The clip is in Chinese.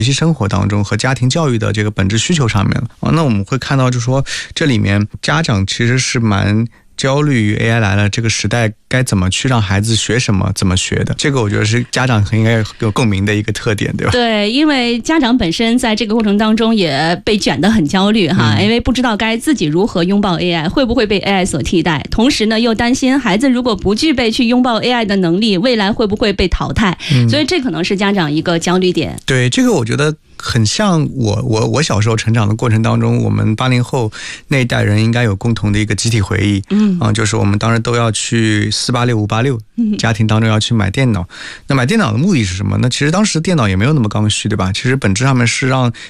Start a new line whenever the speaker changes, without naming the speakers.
习生活当中和家庭教育的这个本质需求上面了。那我们会看到就是说这里面家长其实是蛮焦虑于 AI 来了这个时代该怎么去让孩子学什么怎么学的，这个我觉得是家长应该有共鸣的一个特点，对吧？
对，因为家长本身在这个过程当中也被卷得很焦虑哈，因为不知道该自己如何拥抱 AI， 会不会被 AI 所替代，同时呢又担心孩子如果不具备去拥抱 AI 的能力，未来会不会被淘汰，所以这可能是家长一个焦虑点。
对，这个我觉得很像我小时候成长的过程当中，我们80后那一代人应该有共同的一个集体回忆，就是我们当时都要去486、586，家庭当中要去买电脑。那买电脑的目的是什么？那其实当时电脑也没有那么刚需，对吧？其实本质上面是让